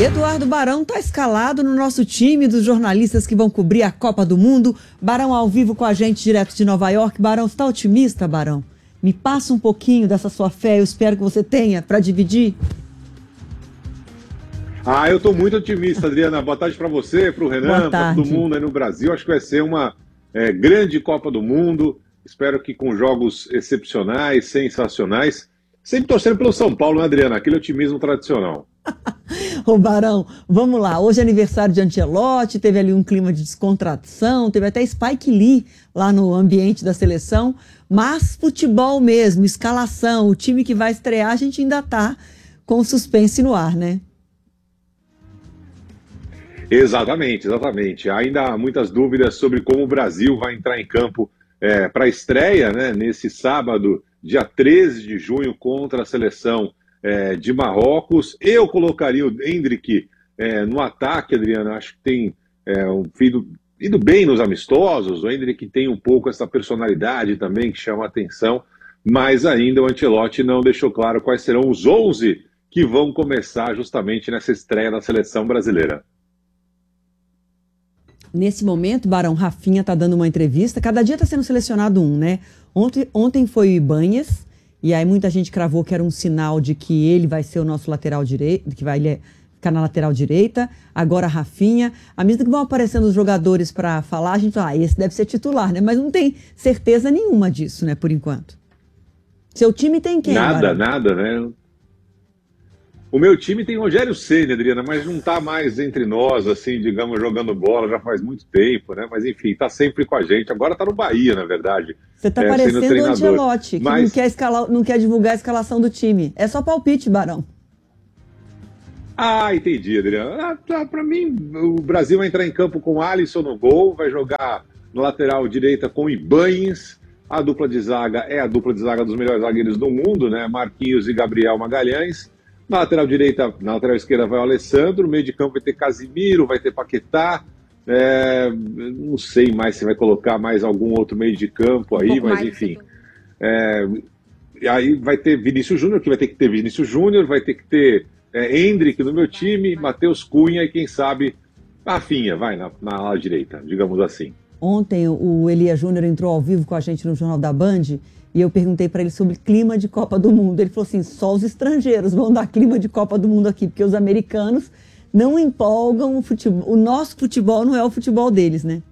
Eduardo Barão está escalado no nosso time dos jornalistas que vão cobrir a Copa do Mundo. Barão ao vivo com a gente, direto de Nova York. Barão, você está otimista, Barão? Me passa um pouquinho dessa sua fé, eu espero que você tenha, para dividir. Eu estou muito otimista, Adriana. Boa tarde para você, para o Renan, para todo mundo aí no Brasil. Acho que vai ser uma grande Copa do Mundo. Espero que com jogos excepcionais, sensacionais. Sempre torcendo pelo São Paulo, né, Adriana? Aquele otimismo tradicional. Ô Barão, vamos lá. Hoje é aniversário de Ancelotti, teve ali um clima de descontração, teve até Spike Lee lá no ambiente da seleção. Mas futebol mesmo, escalação, o time que vai estrear, a gente ainda tá com suspense no ar, né? Exatamente, exatamente. Ainda há muitas dúvidas sobre como o Brasil vai entrar em campo para a estreia, né, nesse sábado, dia 13 de junho, contra a seleção de Marrocos. Eu colocaria o Endrick no ataque, Adriana. Acho que tem ido bem nos amistosos. O Endrick tem um pouco essa personalidade também que chama a atenção, mas ainda o Ancelotti não deixou claro quais serão os 11 que vão começar justamente nessa estreia da seleção brasileira. Nesse momento, Barão, Rafinha está dando uma entrevista. Cada dia está sendo selecionado um, né? Ontem foi o Ibanhas, e aí muita gente cravou que era um sinal de que ele vai ser o nosso lateral direito, que vai ficar na lateral direita. Agora Rafinha. À medida que vão aparecendo os jogadores para falar, a gente fala, esse deve ser titular, né? Mas não tem certeza nenhuma disso, né, por enquanto. Seu time tem quem, Barão? Nada, né? O meu time tem Rogério Ceni, Adriana, mas não está mais entre nós, assim, digamos, jogando bola já faz muito tempo, né? Mas enfim, está sempre com a gente. Agora está no Bahia, na verdade. Você está parecendo o Ancelotti, que não quer divulgar a escalação do time. É só palpite, Barão. Entendi, Adriana. Para mim, o Brasil vai entrar em campo com Alisson no gol, vai jogar na lateral direita com Ibanhas. A dupla de zaga é a dupla de zaga dos melhores zagueiros do mundo, né? Marquinhos e Gabriel Magalhães. Na lateral direita, na lateral esquerda vai o Alessandro, no meio de campo vai ter Casimiro, vai ter Paquetá, não sei mais se vai colocar mais algum outro meio de campo aí, mas enfim. Aí vai ter Vinícius Júnior, que vai ter que ter Vinícius Júnior, vai ter que ter Endrick no meu time, Matheus Cunha e quem sabe Rafinha, vai na ala direita, digamos assim. Ontem o Elia Júnior entrou ao vivo com a gente no Jornal da Band, e eu perguntei para ele sobre clima de Copa do Mundo. Ele falou assim, só os estrangeiros vão dar clima de Copa do Mundo aqui, porque os americanos não empolgam o futebol. O nosso futebol não é o futebol deles, né?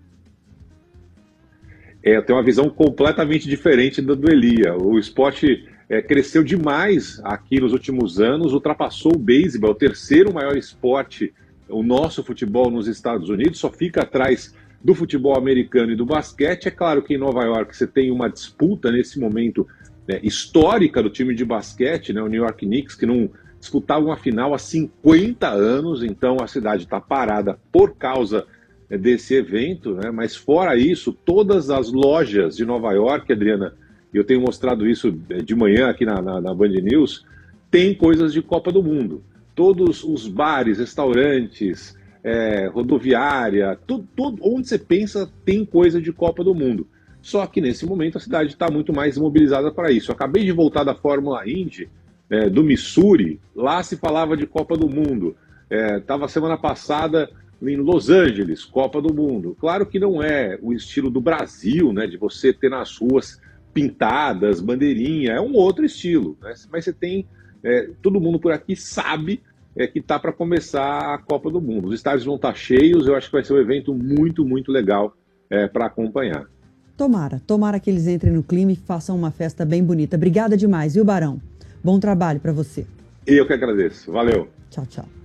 Eu tenho uma visão completamente diferente do Elia. O esporte cresceu demais aqui nos últimos anos, ultrapassou o beisebol, é o terceiro maior esporte, o nosso futebol nos Estados Unidos, só fica atrás do futebol americano e do basquete. É claro que em Nova York você tem uma disputa nesse momento histórica do time de basquete, né, o New York Knicks, que não disputava uma final há 50 anos, então a cidade está parada por causa desse evento, né, mas fora isso, todas as lojas de Nova York, Adriana, e eu tenho mostrado isso de manhã aqui na Band News, tem coisas de Copa do Mundo. Todos os bares, restaurantes, rodoviária, tudo, onde você pensa tem coisa de Copa do Mundo. Só que nesse momento a cidade está muito mais mobilizada para isso. Eu acabei de voltar da Fórmula Indy, do Missouri, lá se falava de Copa do Mundo. Estava semana passada em Los Angeles, Copa do Mundo. Claro que não é o estilo do Brasil, né, de você ter nas ruas pintadas, bandeirinha, é um outro estilo, né? Mas você tem, todo mundo por aqui sabe que está para começar a Copa do Mundo. Os estádios vão estar cheios, eu acho que vai ser um evento muito, muito legal para acompanhar. Tomara que eles entrem no clima e façam uma festa bem bonita. Obrigada demais, viu, Barão? Bom trabalho para você. Eu que agradeço. Valeu. Tchau, tchau.